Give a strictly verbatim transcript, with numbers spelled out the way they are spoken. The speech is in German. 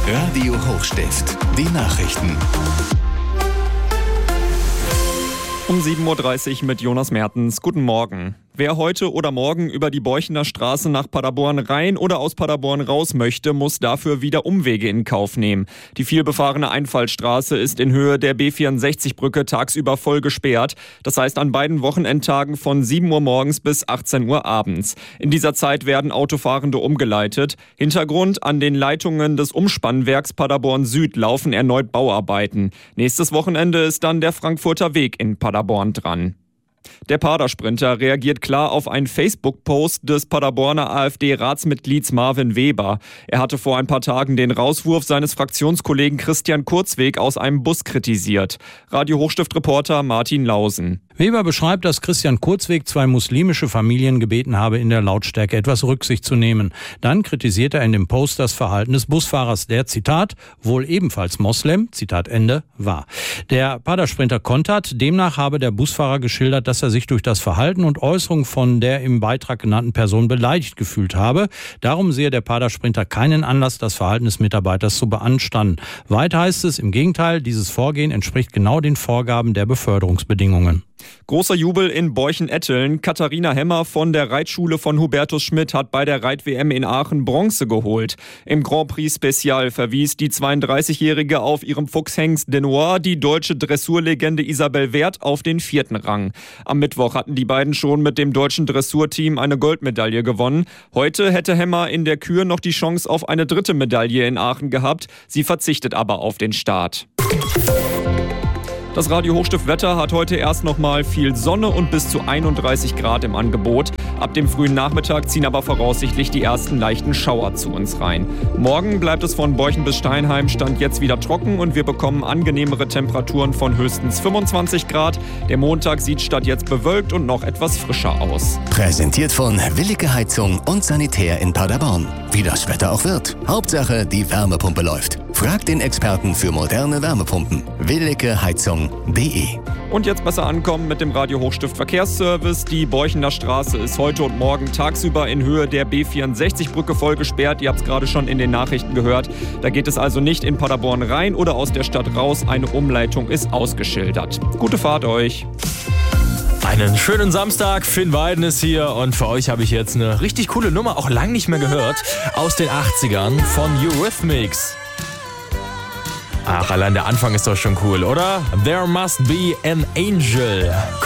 Radio Hochstift, die Nachrichten. Um sieben Uhr dreißig mit Jonas Mertens. Guten Morgen. Wer heute oder morgen über die Beuchener Straße nach Paderborn rein oder aus Paderborn raus möchte, muss dafür wieder Umwege in Kauf nehmen. Die vielbefahrene Einfallstraße ist in Höhe der B vierundsechzig-Brücke tagsüber voll gesperrt. Das heißt an beiden Wochenendtagen von sieben Uhr morgens bis achtzehn Uhr abends. In dieser Zeit werden Autofahrende umgeleitet. Hintergrund: an den Leitungen des Umspannwerks Paderborn Süd laufen erneut Bauarbeiten. Nächstes Wochenende ist dann der Frankfurter Weg in Paderborn dran. Der Padersprinter reagiert klar auf einen Facebook-Post des Paderborner AfD-Ratsmitglieds Marvin Weber. Er hatte vor ein paar Tagen den Rauswurf seines Fraktionskollegen Christian Kurzweg aus einem Bus kritisiert. Radio Hochstift-Reporter Martin Lausen. Weber beschreibt, dass Christian Kurzweg zwei muslimische Familien gebeten habe, in der Lautstärke etwas Rücksicht zu nehmen. Dann kritisiert er in dem Post das Verhalten des Busfahrers, der, Zitat, wohl ebenfalls Moslem, Zitat Ende, war. Der Padersprinter kontert, demnach habe der Busfahrer geschildert, dass er sich durch das Verhalten und Äußerung von der im Beitrag genannten Person beleidigt gefühlt habe. Darum sehe der Padersprinter keinen Anlass, das Verhalten des Mitarbeiters zu beanstanden. Weiter heißt es, im Gegenteil, dieses Vorgehen entspricht genau den Vorgaben der Beförderungsbedingungen. Großer Jubel in Beuchen-Etteln. Katharina Hemmer von der Reitschule von Hubertus Schmidt hat bei der Reit-W M in Aachen Bronze geholt. Im Grand Prix Special verwies die zweiunddreißigjährige auf ihrem Fuchshengst Denoir die deutsche Dressurlegende Isabel Werth auf den vierten Rang. Am Mittwoch hatten die beiden schon mit dem deutschen Dressurteam eine Goldmedaille gewonnen. Heute hätte Hemmer in der Kür noch die Chance auf eine dritte Medaille in Aachen gehabt. Sie verzichtet aber auf den Start. Das Radio Hochstift Wetter hat heute erst noch mal viel Sonne und bis zu einunddreißig Grad im Angebot. Ab dem frühen Nachmittag ziehen aber voraussichtlich die ersten leichten Schauer zu uns rein. Morgen bleibt es von Beuchen bis Steinheim Stand jetzt wieder trocken und wir bekommen angenehmere Temperaturen von höchstens fünfundzwanzig Grad. Der Montag sieht statt jetzt bewölkt und noch etwas frischer aus. Präsentiert von Willige Heizung und Sanitär in Paderborn. Wie das Wetter auch wird. Hauptsache, die Wärmepumpe läuft. Fragt den Experten für moderne Wärmepumpen. willige heizung punkt de. Und jetzt besser ankommen mit dem Radio Hochstift Verkehrsservice. Die Beuchener Straße ist heute und morgen tagsüber in Höhe der B vierundsechzig-Brücke voll gesperrt. Ihr habt es gerade schon in den Nachrichten gehört. Da geht es also nicht in Paderborn rein oder aus der Stadt raus. Eine Umleitung ist ausgeschildert. Gute Fahrt euch. Einen schönen Samstag, Finn Weiden ist hier und für euch habe ich jetzt eine richtig coole Nummer, auch lang nicht mehr gehört, aus den achtzigern von Eurythmics. Ach, allein der Anfang ist doch schon cool, oder? There Must Be an Angel.